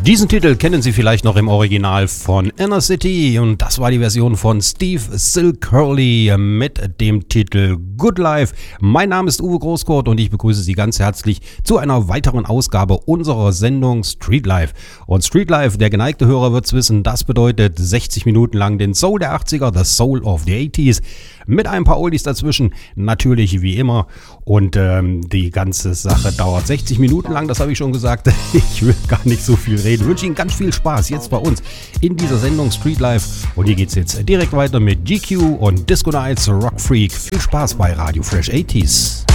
Diesen Titel kennen Sie vielleicht noch im Original von Inner City und das war die Version von Steve Silk-Hurley mit dem Titel Good Life. Mein Name ist Uwe Großkurt und ich begrüße Sie ganz herzlich zu einer weiteren Ausgabe unserer Sendung Street Life. Und Street Life, der geneigte Hörer wird's wissen, das bedeutet 60 Minuten lang den Soul der 80er, das Soul of the 80s. Mit ein paar Oldies dazwischen, natürlich wie immer. Und die ganze Sache dauert 60 Minuten lang, das habe ich schon gesagt. Ich will gar nicht so viel reden. Ich wünsche Ihnen ganz viel Spaß jetzt bei uns in dieser Sendung Street Life. Und hier geht es jetzt direkt weiter mit GQ und Disco Nights Rock Freak. Viel Spaß bei Radio Fresh 80s.